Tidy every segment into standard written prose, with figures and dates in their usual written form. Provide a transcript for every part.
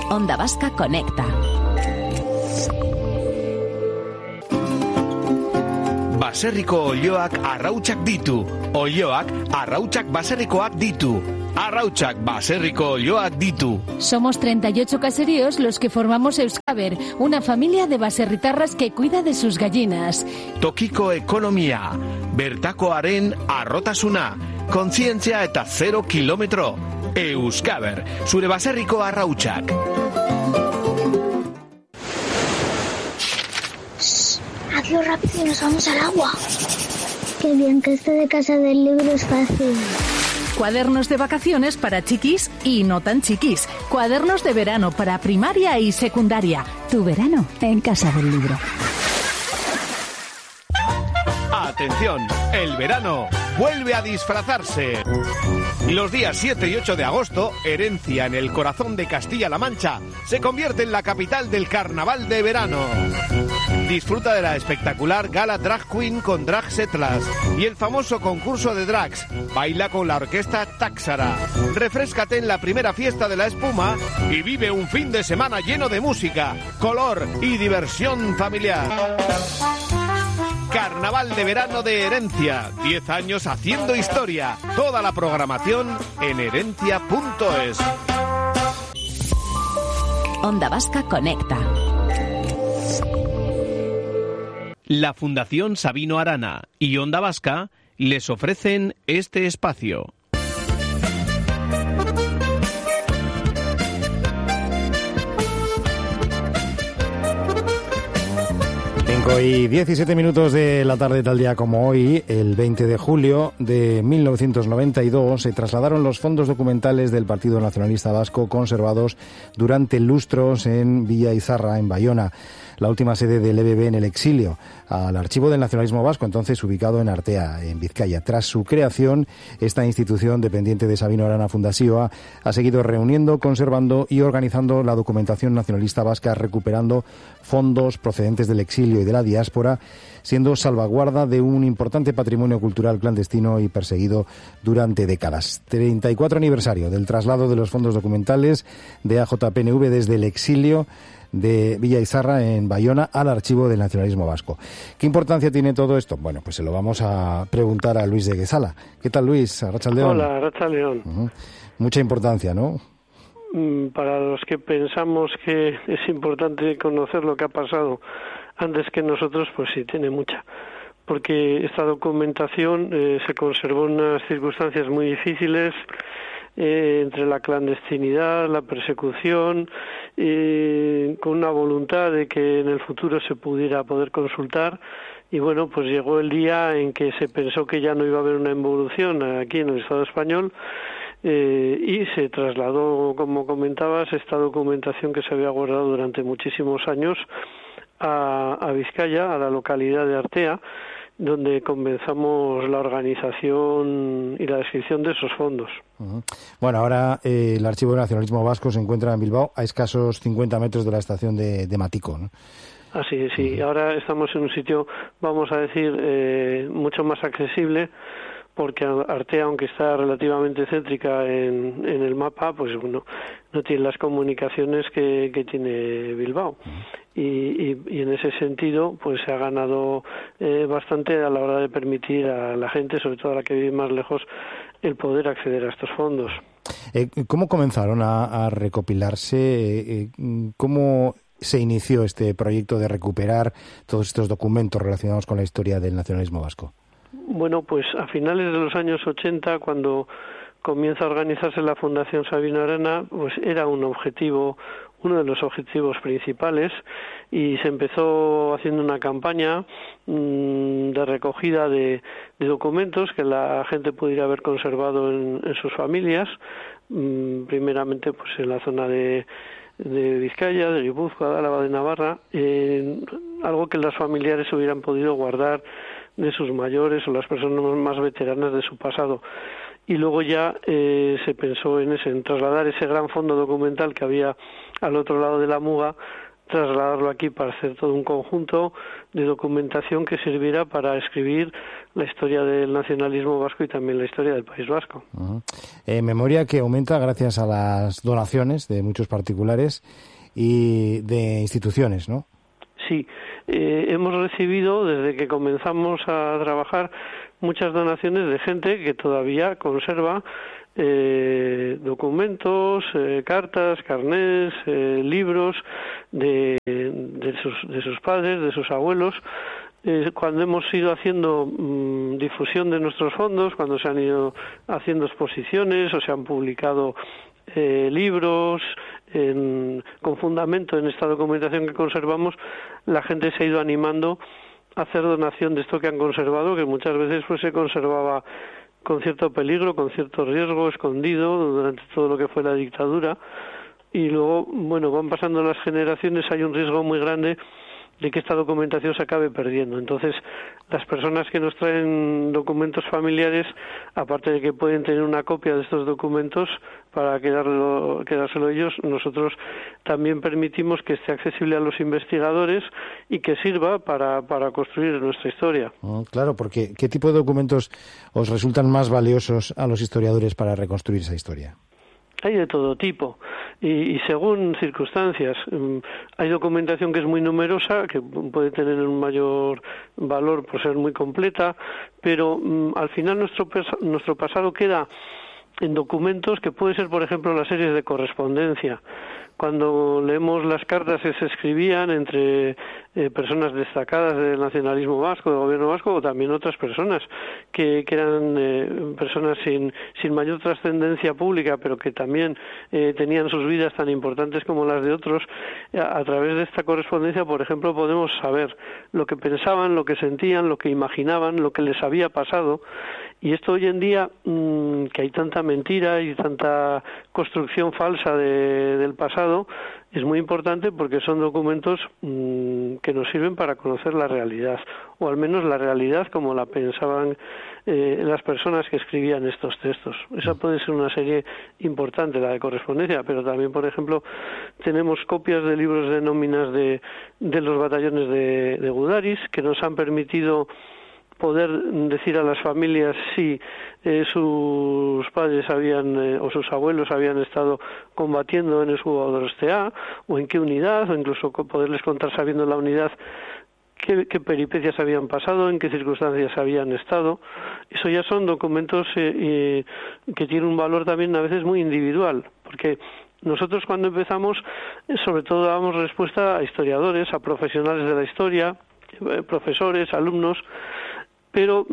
Onda Vasca Conecta. Baserriko olioak arrautsak ditu. Olioak arrautsak baserrikoak ditu. Arrautsak baserriko olioak ditu. Somos 38 caseríos los que formamos Euskaber, una familia de baserritarras que cuida de sus gallinas. Tokiko ekonomia, bertakoaren arrotasuna, kontzientzia eta 0 kilometro. Euskaber, zure baserriko arrautsak. Hazlo rápido y nos vamos al agua. Qué bien que esto de casa del libro es fácil. Cuadernos de vacaciones para chiquis y no tan chiquis. Cuadernos de verano para primaria y secundaria. Tu verano en casa del libro. Atención, el verano vuelve a disfrazarse. Los días 7 y 8 de agosto, Herencia, en el corazón de Castilla-La Mancha, se convierte en la capital del carnaval de verano. Disfruta de la espectacular gala Drag Queen con Drag Setlas y el famoso concurso de drags. Baila con la orquesta Táxara. Refréscate en la primera fiesta de la espuma y vive un fin de semana lleno de música, color y diversión familiar. Carnaval de verano de Herencia. 10 años haciendo historia. Toda la programación en herencia.es. Onda Vasca Conecta. La Fundación Sabino Arana y Onda Vasca les ofrecen este espacio. Y 17 minutos de la tarde, tal día como hoy, el 20 de julio de 1992, se trasladaron los fondos documentales del Partido Nacionalista Vasco conservados durante lustros en Villa Izarra, en Bayona, la última sede del EBB en el exilio, al Archivo del Nacionalismo Vasco, entonces ubicado en Artea, en Vizcaya. Tras su creación, esta institución, dependiente de Sabino Arana Fundazioa, ha seguido reuniendo, conservando y organizando la documentación nacionalista vasca, recuperando fondos procedentes del exilio y de la diáspora, siendo salvaguarda de un importante patrimonio cultural clandestino y perseguido durante décadas. 34 aniversario del traslado de los fondos documentales de AJPNV desde el exilio de Villa Izarra en Bayona al Archivo del Nacionalismo Vasco. ¿Qué importancia tiene todo esto? Bueno, pues se lo vamos a preguntar a Luis de Guesala. ¿Qué tal, Luis? Arratsaldeon. Hola, Arratsaldeon. Mucha importancia, ¿no? Para los que pensamos que es importante conocer lo que ha pasado antes que nosotros, pues sí, tiene mucha. Porque esta documentación se conservó en unas circunstancias muy difíciles, entre la clandestinidad, la persecución, con una voluntad de que en el futuro se pudiera poder consultar. Y bueno, pues llegó el día en que se pensó que ya no iba a haber una involución aquí en el Estado español, y se trasladó, como comentabas, esta documentación que se había guardado durante muchísimos años a Vizcaya, a la localidad de Artea, donde comenzamos la organización y la descripción de esos fondos. Bueno, ahora el Archivo del Nacionalismo Vasco se encuentra en Bilbao, a escasos 50 metros de la estación de Matiko, ¿no? Así es, sí. Ahora estamos en un sitio, vamos a decir, mucho más accesible, porque Artea, aunque está relativamente céntrica en el mapa, pues bueno, no tiene las comunicaciones que tiene Bilbao. Y en ese sentido, pues se ha ganado bastante a la hora de permitir a la gente, sobre todo a la que vive más lejos, el poder acceder a estos fondos. ¿Cómo comenzaron a recopilarse? ¿Cómo se inició este proyecto de recuperar todos estos documentos relacionados con la historia del nacionalismo vasco? Bueno, pues a finales de los años 80, cuando comienza a organizarse la Fundación Sabino Arana, pues era uno de los objetivos principales, y se empezó haciendo una campaña de recogida de documentos que la gente pudiera haber conservado en sus familias, primeramente pues en la zona de Vizcaya, de Guipúzcoa, de Álava, de Navarra, algo que los familiares hubieran podido guardar de sus mayores o las personas más veteranas de su pasado. Y luego ya se pensó en trasladar ese gran fondo documental que había al otro lado de la Muga trasladarlo aquí para hacer todo un conjunto de documentación que sirviera para escribir la historia del nacionalismo vasco y también la historia del País Vasco. Memoria que aumenta gracias a las donaciones de muchos particulares y de instituciones, ¿no? Sí, hemos recibido desde que comenzamos a trabajar muchas donaciones de gente que todavía conserva documentos, cartas, carnés, libros de sus padres, de sus abuelos. Cuando hemos ido haciendo difusión de nuestros fondos, cuando se han ido haciendo exposiciones o se han publicado libros con fundamento en esta documentación que conservamos, la gente se ha ido animando a hacer donación de esto que han conservado, que muchas veces pues se conservaba con cierto peligro, con cierto riesgo, escondido durante todo lo que fue la dictadura, y luego, bueno, van pasando las generaciones, hay un riesgo muy grande de que esta documentación se acabe perdiendo. Entonces, las personas que nos traen documentos familiares, aparte de que pueden tener una copia de estos documentos para quedárselo ellos, nosotros también permitimos que esté accesible a los investigadores y que sirva para construir nuestra historia. Claro, porque ¿qué tipo de documentos os resultan más valiosos a los historiadores para reconstruir esa historia? Hay de todo tipo y según circunstancias. Hay documentación que es muy numerosa, que puede tener un mayor valor por ser muy completa, pero al final nuestro pasado queda en documentos que puede ser, por ejemplo, las series de correspondencia. Cuando leemos las cartas que se escribían entre personas destacadas del nacionalismo vasco, del gobierno vasco, o también otras personas que eran personas sin mayor trascendencia pública, pero que también tenían sus vidas tan importantes como las de otros, a través de esta correspondencia, por ejemplo, podemos saber lo que pensaban, lo que sentían, lo que imaginaban, lo que les había pasado. Y esto hoy en día, que hay tanta mentira y tanta construcción falsa del pasado, es muy importante porque son documentos que nos sirven para conocer la realidad, o al menos la realidad como la pensaban las personas que escribían estos textos. Esa puede ser una serie importante, la de correspondencia, pero también, por ejemplo, tenemos copias de libros de nóminas de los batallones de Gudaris, que nos han permitido poder decir a las familias si sus padres o sus abuelos habían estado combatiendo en el Escuadrón o en qué unidad, o incluso poderles contar, sabiendo la unidad, qué peripecias habían pasado, en qué circunstancias habían estado. Eso ya son documentos que tienen un valor también a veces muy individual, porque nosotros cuando empezamos sobre todo dábamos respuesta a historiadores, a profesionales de la historia, profesores, alumnos, pero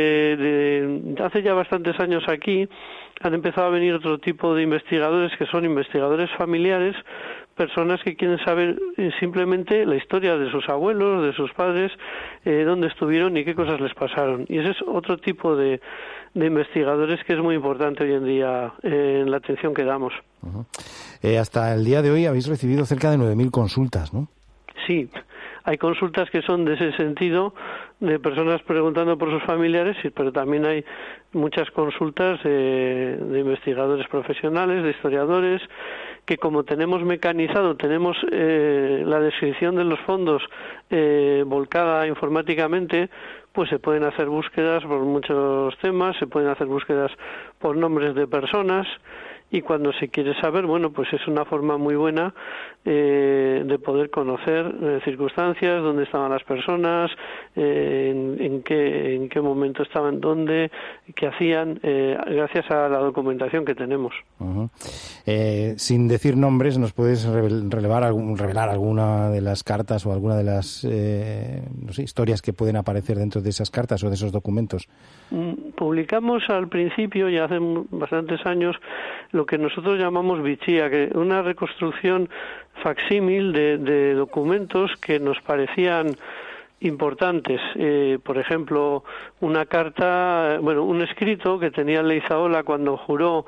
de hace ya bastantes años aquí han empezado a venir otro tipo de investigadores, que son investigadores familiares, personas que quieren saber simplemente la historia de sus abuelos, de sus padres, dónde estuvieron y qué cosas les pasaron. Y ese es otro tipo de investigadores que es muy importante hoy en día en la atención que damos. Uh-huh. Hasta el día de hoy habéis recibido cerca de 9.000 consultas, ¿no? Sí, hay consultas que son de ese sentido, de personas preguntando por sus familiares, pero también hay muchas consultas de investigadores profesionales, de historiadores, que como tenemos mecanizado, tenemos la descripción de los fondos volcada informáticamente, pues se pueden hacer búsquedas por muchos temas, se pueden hacer búsquedas por nombres de personas. Y cuando se quiere saber, bueno, pues es una forma muy buena de poder conocer circunstancias, dónde estaban las personas, en qué momento estaban, dónde, qué hacían, gracias a la documentación que tenemos. Uh-huh. Sin decir nombres, ¿nos puedes revelar alguna de las cartas o alguna de las historias que pueden aparecer dentro de esas cartas o de esos documentos? Publicamos al principio, ya hace bastantes años, lo que nosotros llamamos bichía, que una reconstrucción facsímil de documentos que nos parecían importantes. Por ejemplo, una carta, un escrito que tenía Leizaola cuando juró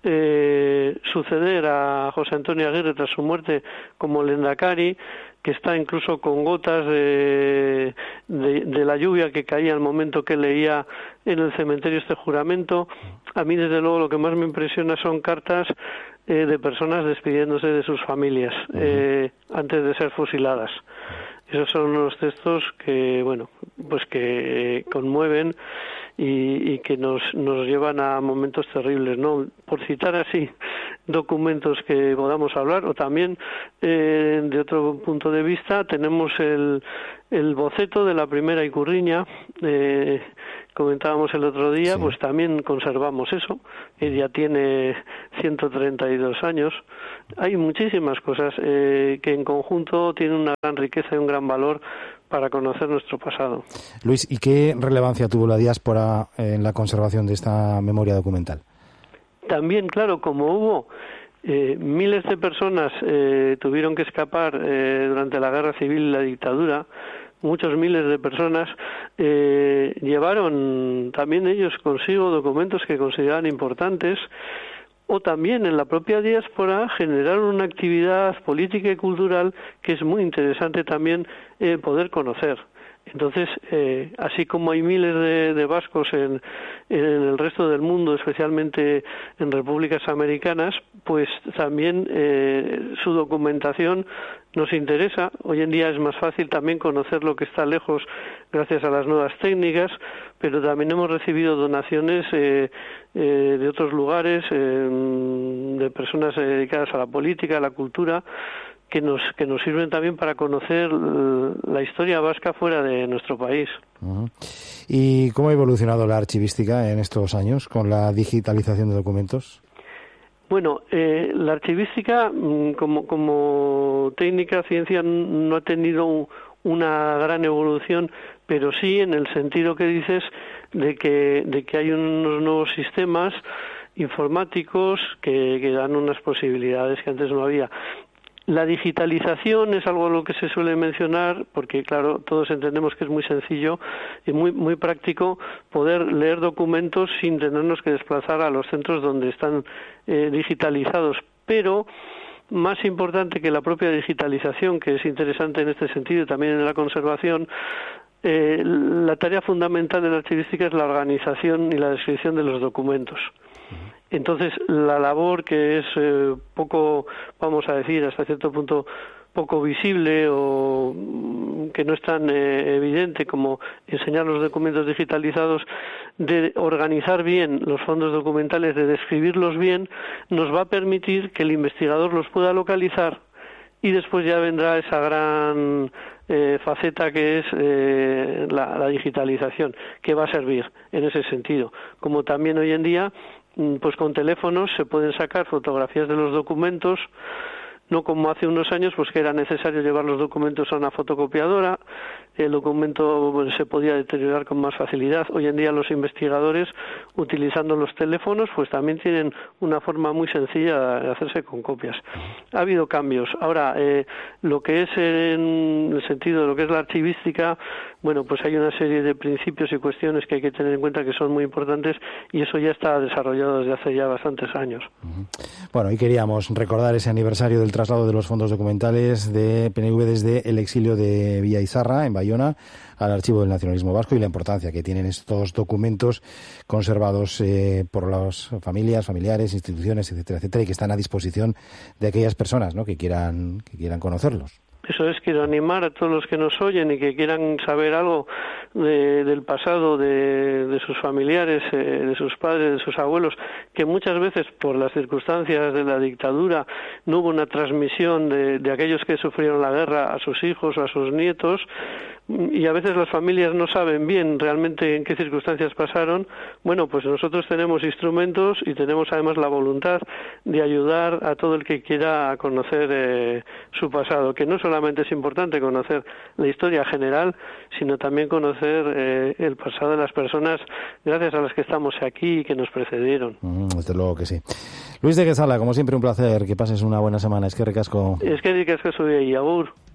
suceder a José Antonio Aguirre tras su muerte como Lendakari, que está incluso con gotas de la lluvia que caía al momento que leía en el cementerio este juramento. A mí, desde luego, lo que más me impresiona son cartas de personas despidiéndose de sus familias antes de ser fusiladas. Esos son unos textos que, bueno, pues que conmueven y que nos llevan a momentos terribles, ¿no? Por citar así documentos que podamos hablar, o también de otro punto de vista tenemos el boceto de la primera Ikurriña, comentábamos el otro día, pues también conservamos eso, que ya tiene 132 años. Hay muchísimas cosas que en conjunto tienen una gran riqueza y un gran valor para conocer nuestro pasado. Luis, ¿y qué relevancia tuvo la diáspora en la conservación de esta memoria documental? También, claro, como hubo miles de personas tuvieron que escapar durante la guerra civil y la dictadura, muchos miles de personas llevaron también ellos consigo documentos que consideraban importantes, o también en la propia diáspora generaron una actividad política y cultural que es muy interesante también poder conocer. Entonces, así como hay miles de vascos en el resto del mundo, especialmente en repúblicas americanas, pues también su documentación nos interesa. Hoy en día es más fácil también conocer lo que está lejos gracias a las nuevas técnicas, pero también hemos recibido donaciones de otros lugares, de personas dedicadas a la política, a la cultura, que nos sirven también para conocer la historia vasca fuera de nuestro país. ¿Y cómo ha evolucionado la archivística en estos años con la digitalización de documentos? Bueno, la archivística como técnica, ciencia, no ha tenido una gran evolución, pero sí en el sentido que dices de que hay unos nuevos sistemas informáticos que dan unas posibilidades que antes no había. La digitalización es algo a lo que se suele mencionar porque, claro, todos entendemos que es muy sencillo y muy práctico poder leer documentos sin tenernos que desplazar a los centros donde están digitalizados. Pero más importante que la propia digitalización, que es interesante en este sentido y también en la conservación, la tarea fundamental de la archivística es la organización y la descripción de los documentos. Entonces, la labor que es poco, vamos a decir, hasta cierto punto poco visible o que no es tan evidente como enseñar los documentos digitalizados, de organizar bien los fondos documentales, de describirlos bien, nos va a permitir que el investigador los pueda localizar y después ya vendrá esa gran faceta que es la digitalización, que va a servir en ese sentido. Como también hoy en día, pues con teléfonos se pueden sacar fotografías de los documentos, no como hace unos años, pues que era necesario llevar los documentos a una fotocopiadora, el documento se podía deteriorar con más facilidad. Hoy en día los investigadores, utilizando los teléfonos, pues también tienen una forma muy sencilla de hacerse con copias. Ha habido cambios. Ahora, lo que es en el sentido de lo que es la archivística, bueno, pues hay una serie de principios y cuestiones que hay que tener en cuenta que son muy importantes y eso ya está desarrollado desde hace ya bastantes años. Bueno, y queríamos recordar ese aniversario del traslado de los fondos documentales de PNV desde el exilio de Villaizarra, en Bayona, al Archivo del Nacionalismo Vasco y la importancia que tienen estos documentos conservados por las familias, familiares, instituciones, etcétera, etcétera, y que están a disposición de aquellas personas, ¿no?, que quieran conocerlos. Eso es, quiero animar a todos los que nos oyen y que quieran saber algo del pasado de sus familiares, de sus padres, de sus abuelos, que muchas veces por las circunstancias de la dictadura no hubo una transmisión de aquellos que sufrieron la guerra a sus hijos o a sus nietos, y a veces las familias no saben bien realmente en qué circunstancias pasaron. Bueno, pues nosotros tenemos instrumentos y tenemos además la voluntad de ayudar a todo el que quiera conocer su pasado, que no solamente es importante conocer la historia general, sino también conocer el pasado de las personas gracias a las que estamos aquí y que nos precedieron. Desde luego que sí. Luis de Guezala, como siempre un placer, que pases una buena semana. Es que ricasco. Es que ricasco soy ahí, agur.